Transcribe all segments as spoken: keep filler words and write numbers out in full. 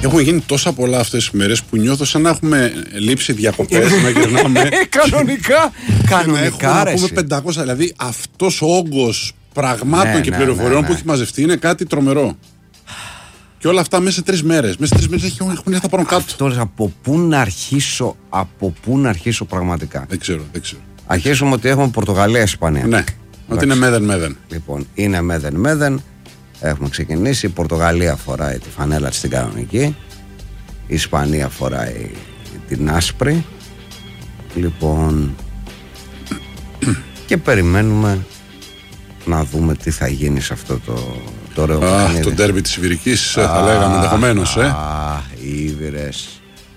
Έχουν γίνει τόσα πολλά αυτές τις μέρες που νιώθω σαν να έχουμε λείψει διακοπές να γυρνάμε. Κανονικά. Κανονικά, να πούμε πεντακόσια. Δηλαδή αυτός ο όγκος πραγμάτων ναι, και ναι, πληροφοριών ναι, ναι. που έχει μαζευτεί είναι κάτι τρομερό. Και όλα αυτά μέσα σε τρεις μέρες. Μέσα σε τρεις μέρες έχουν, έχουν έρθει πάνω κάτω. Αυτό από πού να αρχίσω, από πού να αρχίσω πραγματικά. Δεν ξέρω, δεν ξέρω. Αρχίσουμε ότι έχουμε Πορτογαλία-Ισπανία. Ναι, ότι είναι μέδεν μέδεν. Λοιπόν, είναι μέδεν μέδεν. Έχουμε ξεκινήσει. Η Πορτογαλία φοράει τη φανέλα στην κανονική. Η Ισπανία φοράει την άσπρη. Λοιπόν. Και περιμένουμε να δούμε τι θα γίνει σε αυτό το, το ωραίο παιχνίδι. Το ντέρμπι της Ιβηρικής θα λέγαμε ενδεχομένως. Α, οι Ήβηρες.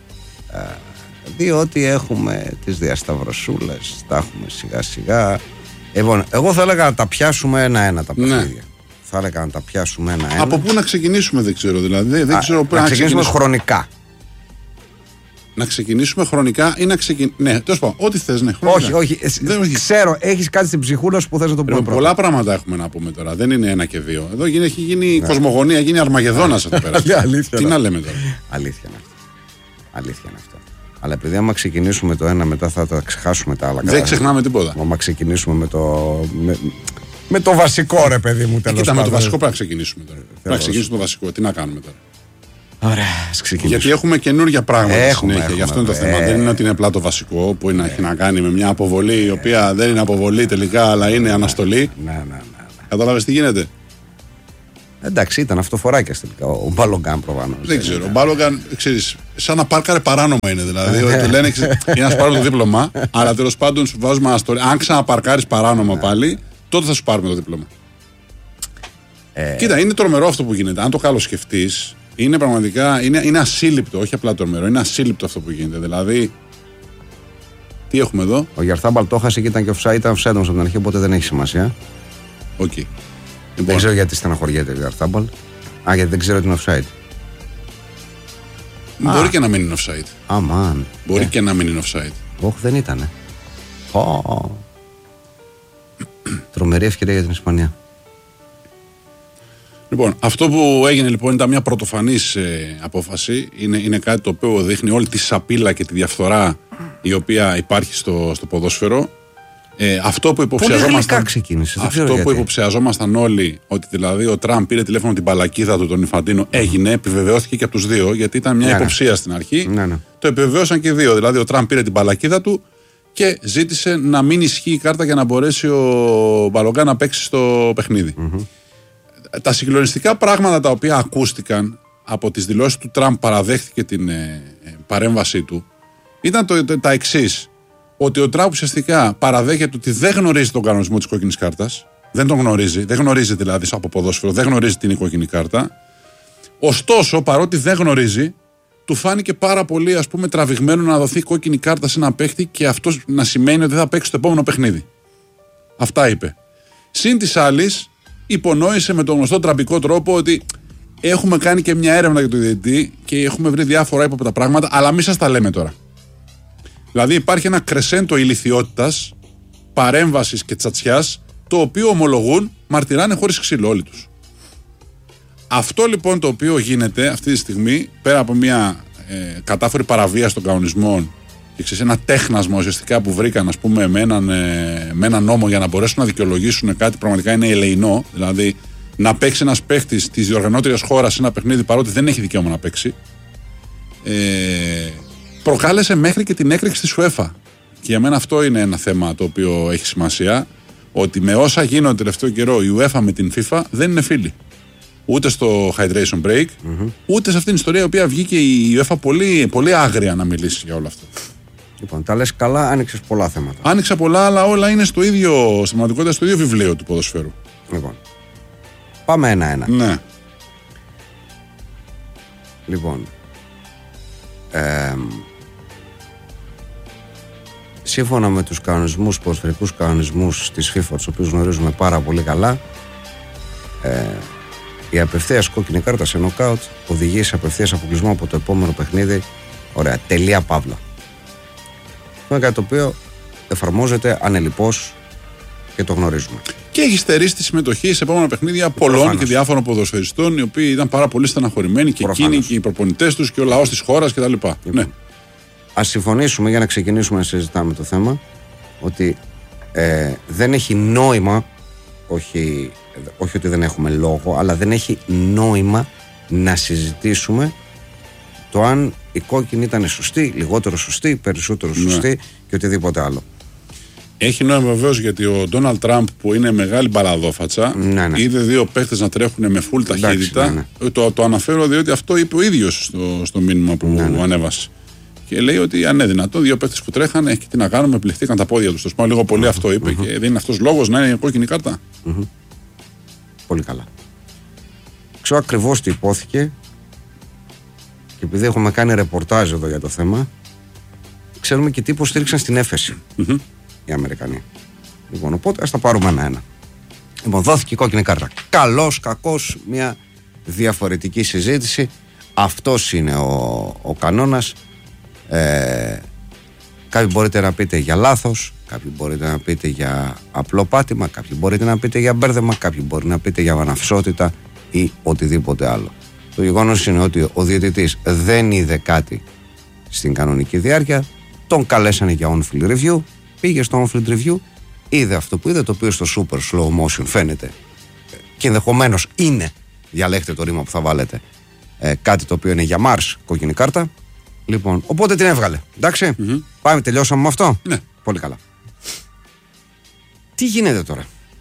Διότι έχουμε τις διασταυρωσούλες, τα έχουμε σιγά σιγά. Λοιπόν, εγώ θα έλεγα να τα πιάσουμε ένα-ένα τα παιχνίδια. Ναι. Θα έλεγα να τα πιάσουμε ένα-ένα. Από πού να ξεκινήσουμε δεν ξέρω δηλαδή. Δεν Α, ξέρω να, να ξεκινήσουμε, ξεκινήσουμε χρονικά. Να ξεκινήσουμε χρονικά ή να ξεκινήσουμε. Ναι, τέλος πάντων, ό,τι θες, ναι, χρονικά. Όχι, όχι. Δεν, όχι. Ξέρω, έχεις κάτι στην ψυχούλα σου που θες να το πούμε. Πολλά πράγματα έχουμε να πούμε τώρα. Δεν είναι ένα και δύο. Εδώ έχει γίνει ναι. κοσμογονία, γίνει Αρμαγεδόνας εδώ πέρα. Αλήθεια. Τι να λέμε τώρα. Αλήθεια είναι αυτό. Αλήθεια είναι αυτό. Αλλά επειδή άμα ξεκινήσουμε το ένα, μετά θα τα ξεχάσουμε τα άλλα. Δεν καλά. Ξεχνάμε τίποτα. Άμα ξεκινήσουμε με το. Με, με το βασικό, ρε παιδί μου, τέλος πάντων. Κοίτα, με το βασικό πρέπει να ξεκινήσουμε τώρα. Πρέπει να ξεκινήσουμε το βασικό. Τι να κάνουμε τώρα. Ωραία, ας ξεκινήσουμε. Γιατί έχουμε καινούργια πράγματα έχουμε, συνέχεια. Έχουμε, Γι' αυτό είναι το ε, θέμα. Ε, δεν είναι ότι είναι απλά το βασικό που είναι, ε, έχει να κάνει με μια αποβολή η οποία ε, δεν είναι αποβολή τελικά, αλλά είναι αναστολή. Ναι, ναι, ναι, ναι. Κατάλαβες τι γίνεται. Εντάξει, ήταν αυτοφοράκια τελικά. Ο Μπάλογκαν προφανώς. Δεν ξέρω. Ο Μπάλογκαν, ξέρεις, σαν να πάρκαρε παράνομα είναι. Δηλαδή, ότι λένε για να σου πάρουμε το δίπλωμα, αλλά τέλος πάντων σου βάζουμε αναστολή. Αν ξαναπαρκάρεις παράνομα πάλι, τότε θα σου πάρουμε το δίπλωμα. Ε... Κοίτα, είναι τρομερό αυτό που γίνεται. Αν το καλοσκεφτείς, είναι πραγματικά είναι, είναι ασύλληπτο. Όχι απλά τρομερό, είναι ασύλληπτο αυτό που γίνεται. Δηλαδή, τι έχουμε εδώ. Ο Γιαρθάμπαλ το έχασε και ήταν και offside, ήταν offside όμως από την αρχή, οπότε δεν έχει σημασία. Οκ. Okay. Δεν λοιπόν. ξέρω γιατί στεναχωριέται ο Γιαρθάμπαλ. Α, γιατί δεν ξέρω ότι είναι offside. Μπορεί Α. και να μην είναι offside. Αμάν. Μπορεί ε. και να μην είναι offside. Όχι, δεν ήτανε. Oh. Τρομερή ευκαιρία για την Ισπανία. Λοιπόν, αυτό που έγινε λοιπόν ήταν μια πρωτοφανής ε, απόφαση. Είναι, είναι κάτι το οποίο δείχνει όλη τη σαπίλα και τη διαφθορά η οποία υπάρχει στο, στο ποδόσφαιρο. Ε, αυτό που υποψιαζόμασταν, ξεκίνησε, αυτό που υποψιαζόμασταν όλοι, ότι δηλαδή ο Τραμπ πήρε τηλέφωνο την παλακίδα του τον Ιφαντίνο, έγινε, επιβεβαιώθηκε και από τους δύο, γιατί ήταν μια ναι, υποψία ναι. στην αρχή. Ναι, ναι. Το επιβεβαίωσαν και οι δύο. Δηλαδή ο Τραμπ πήρε την παλακίδα του και ζήτησε να μην ισχύει η κάρτα για να μπορέσει ο Μπαλογκάν να παίξει στο παιχνίδι. Mm-hmm. Τα συγκλονιστικά πράγματα τα οποία ακούστηκαν από τις δηλώσεις του Τραμπ, παραδέχτηκε την ε, παρέμβασή του, ήταν το, το, τα εξής. Ότι ο Τραμπ ουσιαστικά παραδέχεται ότι δεν γνωρίζει τον κανονισμό της κόκκινης κάρτας. Δεν τον γνωρίζει. Δεν γνωρίζει δηλαδή από ποδόσφαιρο, δεν γνωρίζει την κόκκινη κάρτα. Ωστόσο, παρότι δεν γνωρίζει, του φάνηκε πάρα πολύ ας πούμε τραβηγμένο να δοθεί κόκκινη κάρτα σε ένα παίχτη και αυτό να σημαίνει ότι δεν θα παίξει το επόμενο παιχνίδι. Αυτά είπε. Συν της άλλης, υπονόησε με τον γνωστό τραμπικό τρόπο ότι έχουμε κάνει και μια έρευνα για το διαιτητή και έχουμε βρει διάφορα ύποπτα πράγματα, αλλά μην σας τα λέμε τώρα. Δηλαδή υπάρχει ένα κρεσέντο ηλιθιότητας, παρέμβασης και τσατσιάς, το οποίο ομολογούν, μαρτυράνε χωρίς ξύλο όλοι τους. Αυτό λοιπόν το οποίο γίνεται αυτή τη στιγμή, πέρα από μια ε, κατάφορη παραβίαση των κανονισμών και ξέρεις, ένα τέχνασμα ουσιαστικά που βρήκαν ας πούμε, με, έναν, ε, με έναν νόμο για να μπορέσουν να δικαιολογήσουν κάτι πραγματικά είναι ελεεινό, δηλαδή να παίξει ένας παίχτης της διοργανώτριας χώρας σε ένα παιχνίδι παρότι δεν έχει δικαίωμα να παίξει. Ε, προκάλεσε μέχρι και την έκρηξη της UEFA. Και για μένα αυτό είναι ένα θέμα το οποίο έχει σημασία, ότι με όσα γίνονται τελευταίο καιρό η UEFA με την FIFA δεν είναι φίλοι. Ούτε στο hydration break, mm-hmm. ούτε σε αυτήν την ιστορία η οποία βγήκε η UEFA πολύ, πολύ άγρια να μιλήσει για όλο αυτό. Λοιπόν, τα λες καλά, άνοιξες πολλά θέματα. Άνοιξα πολλά, αλλά όλα είναι στο ίδιο, στην πραγματικότητα στο ίδιο βιβλίο του ποδοσφαίρου. Λοιπόν, πάμε ένα-ένα. Ναι. Λοιπόν, ε, σύμφωνα με τους κανονισμούς, ποδοσφαιρικούς κανονισμούς της FIFA, τους οποίους γνωρίζουμε πάρα πολύ καλά, ε, η απευθείας κόκκινη κάρτα σε νοκάουτ οδηγεί σε απευθείας αποκλεισμό από το επόμενο παιχνίδι. Ωραία, τελεία παύλα. Αυτό είναι κάτι το οποίο εφαρμόζεται ανελιπώς και το γνωρίζουμε. Και έχει στερήσει τη συμμετοχή σε επόμενα παιχνίδια πολλών και διάφορων ποδοσφαιριστών, οι οποίοι ήταν πάρα πολύ στεναχωρημένοι και Προφανώς. εκείνοι και οι προπονητές τους και ο λαός της χώρας κτλ. Λοιπόν, ναι. Ας συμφωνήσουμε για να ξεκινήσουμε να συζητάμε το θέμα ότι ε, δεν έχει νόημα, όχι, όχι ότι δεν έχουμε λόγο, αλλά δεν έχει νόημα να συζητήσουμε το αν η κόκκινη ήταν σωστή, λιγότερο σωστή, περισσότερο σωστή ναι. και οτιδήποτε άλλο. Έχει νόημα βεβαίως γιατί ο Ντόναλντ Τραμπ που είναι μεγάλη μπαλαδόφατσα ναι, ναι. είδε δύο παίχτες να τρέχουν με full ταχύτητα. Ναι, ναι. Το, το αναφέρω διότι αυτό είπε ο ίδιος στο, στο μήνυμα που ναι, ναι. ανέβασε. Και λέει ότι αν είναι δυνατόν, δύο παίχτες που τρέχανε και τι να κάνουμε, πληχτήκαν τα πόδια τους. Το σπάω λίγο πολύ mm-hmm. αυτό είπε mm-hmm. και δεν είναι αυτός λόγος να είναι η κόκκινη κάρτα. Mm-hmm. Πολύ καλά. Ξέρω ακριβώς τι υπόθηκε και επειδή έχουμε κάνει ρεπορτάζ εδώ για το θέμα, ξέρουμε και τι υποστήριξαν στην έφεση mm-hmm. οι Αμερικανοί. Λοιπόν, οπότε ας τα πάρουμε ένα-ένα. Λοιπόν, δόθηκε η κόκκινη κάρτα. Καλός, κακός, μια διαφορετική συζήτηση. Αυτός είναι ο, ο κανόνας. Ε, κάποιοι μπορείτε να πείτε για λάθος, κάποιοι μπορείτε να πείτε για απλό πάτημα, κάποιοι μπορείτε να πείτε για μπέρδεμα, κάποιοι μπορεί να πείτε για βαναυσότητα ή οτιδήποτε άλλο. Το γεγονός είναι ότι ο διαιτητής δεν είδε κάτι στην κανονική διάρκεια, τον καλέσανε για on-field review, πήγε στο on-field review, είδε αυτό που είδε, το οποίο στο super slow motion φαίνεται και ενδεχομένως είναι, διαλέξτε το ρήμα που θα βάλετε, ε, κάτι το οποίο είναι για Mars, κόκκινη κάρτα. Λοιπόν, οπότε την έβγαλε. Εντάξει, mm-hmm. πάμε, τελειώσαμε με αυτό. Ναι. Πολύ καλά. Τι γίνεται τώρα?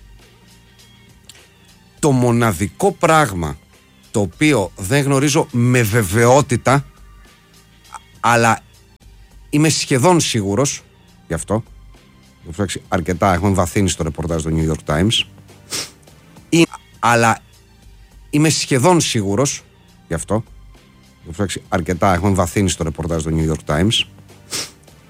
Το μοναδικό πράγμα το οποίο δεν γνωρίζω με βεβαιότητα, αλλά είμαι σχεδόν σίγουρος γι' αυτό, το ψάξει αρκετά, έχουμε βαθύνει στο ρεπορτάζ του New York Times, είναι, αλλά είμαι σχεδόν σίγουρος γι' αυτό, το ψάξει αρκετά, έχουμε βαθύνει στο ρεπορτάζ του New York Times,